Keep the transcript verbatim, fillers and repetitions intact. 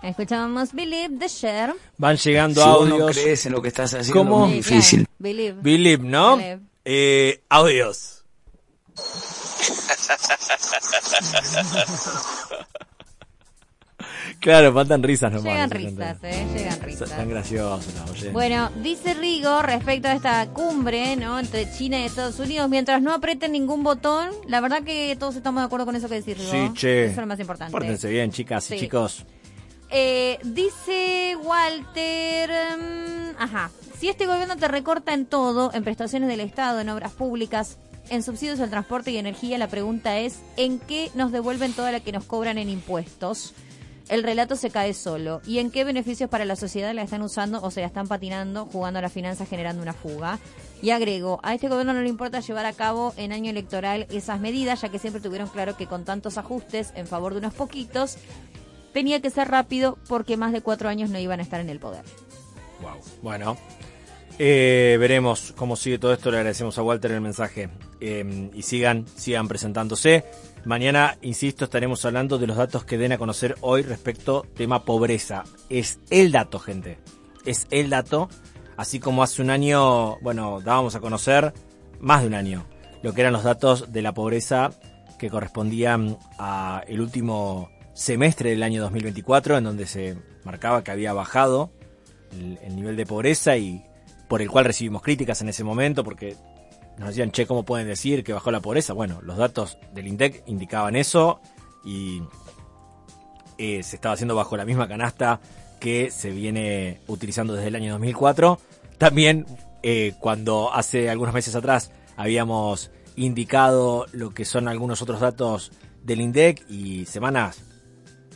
Escuchamos Believe de Cher. Van llegando si audios. Si vos no crees en lo que estás haciendo, ¿Cómo? es muy difícil. Claro. Believe. Believe, ¿no? Believe. Eh, audios. Claro, faltan risas nomás. Llegan risas, eh, llegan risas. Están graciosos, ¿no? Oye. Bueno, dice Rigo respecto a esta cumbre, ¿no? Entre China y Estados Unidos, mientras no aprieten ningún botón, la verdad que todos estamos de acuerdo con eso que decís, Rigo. Sí, che. Eso es lo más importante. Pórtense bien, chicas Sí. y chicos. Eh, dice Walter, um, ajá, si este gobierno te recorta en todo, en prestaciones del Estado, en obras públicas, en subsidios al transporte y energía, la pregunta es, ¿en qué nos devuelven toda la que nos cobran en impuestos? El relato se cae solo. ¿Y en qué beneficios para la sociedad la están usando o se la están patinando, jugando a las finanzas, generando una fuga? Y agrego, a este gobierno no le importa llevar a cabo en año electoral esas medidas, ya que siempre tuvieron claro que con tantos ajustes en favor de unos poquitos, tenía que ser rápido porque más de cuatro años no iban a estar en el poder. Wow. Bueno, eh, veremos cómo sigue todo esto. Le agradecemos a Walter el mensaje. Eh, y sigan, sigan presentándose. Mañana, insisto, estaremos hablando de los datos que den a conocer hoy respecto tema pobreza. Es el dato, gente. Es el dato. Así como hace un año, bueno, dábamos a conocer, más de un año, lo que eran los datos de la pobreza que correspondían a el último semestre del año dos mil veinticuatro, en donde se marcaba que había bajado el, el nivel de pobreza y por el cual recibimos críticas en ese momento, porque nos decían, che, ¿cómo pueden decir que bajó la pobreza? Bueno, los datos del INDEC indicaban eso y eh, se estaba haciendo bajo la misma canasta que se viene utilizando desde el año dos mil cuatro. También eh, cuando hace algunos meses atrás habíamos indicado lo que son algunos otros datos del INDEC y semanas